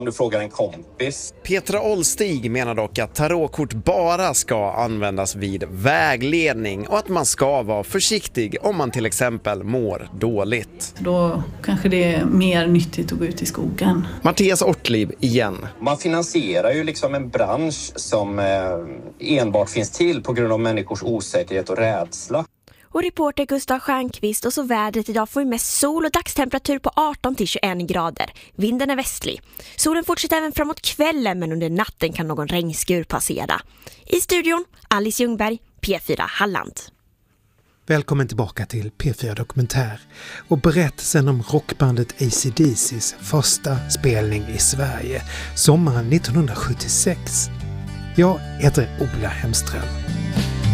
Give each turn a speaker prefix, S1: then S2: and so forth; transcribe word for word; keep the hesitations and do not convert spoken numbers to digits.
S1: Om du frågar en kompis.
S2: Petra Ollstig menar dock att tarotkort bara ska användas vid vägledning och att man ska vara försiktig om man till exempel mår dåligt.
S3: Då kanske det är mer nyttigt att gå ut i skogen.
S2: Mattias Ortliv igen.
S1: Man finansierar ju liksom en bransch som eh, enbart finns till på grund av människors osäkerhet och rädsla.
S4: Och reporter Gustav Stjernqvist, och så vädret idag får vi mest sol och dagstemperatur på arton till tjugoen grader. Vinden är västlig. Solen fortsätter även framåt kvällen, men under natten kan någon regnskur passera. I studion, Alice Ljungberg, P fyra Halland.
S5: Välkommen tillbaka till P fyra Dokumentär och berättelsen om rockbandet A C D C:s första spelning i Sverige sommaren nittonhundrasjuttiosex. Jag heter Ola Hemström.